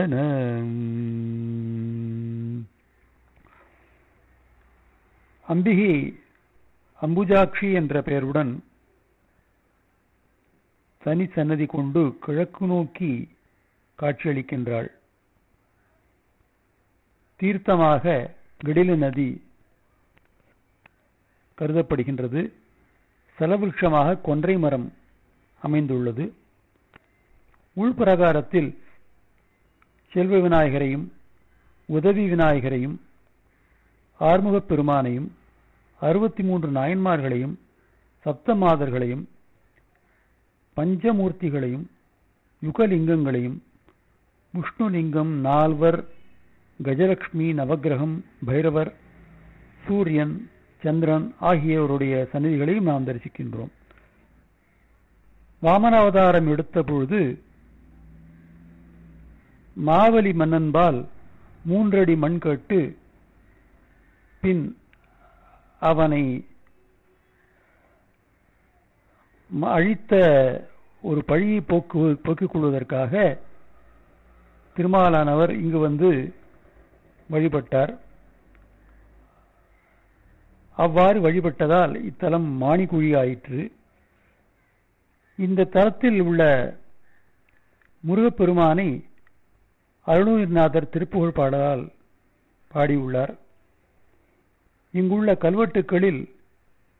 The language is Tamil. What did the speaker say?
அம்பிகை அம்புஜாட்சி என்ற பெயருடன் தனி சன்னதி கொண்டு கிழக்கு நோக்கி காட்சியளிக்கின்றாள். தீர்த்தமாக கடில நதி கருதப்படுகின்றது. சலவிருட்சமாக கொன்றை மரம் அமைந்துள்ளது. உள்பிரகாரத்தில் செல்வ விநாயகரையும் உதவி விநாயகரையும் ஆறுமுகப் பெருமானையும் 63 நாயன்மார்களையும் சப்தமாதர்களையும் பஞ்சமூர்த்திகளையும் யுகலிங்கங்களையும் விஷ்ணுலிங்கம், நால்வர், கஜலட்சுமி, நவகிரகம், பைரவர், சூரியன், சந்திரன் ஆகியோருடைய சந்நிதிகளையும் நாம் தரிசிக்கின்றோம். வாமனாவதாரம் எடுத்த பொழுது மாவலி மன்னன்பால் 3 அடி மண் கேட்டு பின் அவனை அழித்த ஒரு பழியை போக்கிக் கொள்வதற்காக திருமாலானவர் இங்கு வந்து வழிபட்டார். அவ்வாறு வழிபட்டதால் இத்தலம் மாணிக்குழி ஆயிற்று. இந்த தலத்தில் உள்ள முருகப்பெருமானை அருணகிரிநாதர் திருப்புகழ் பாடலால் பாடியுள்ளார். இங்குள்ள கல்வெட்டுக்களில்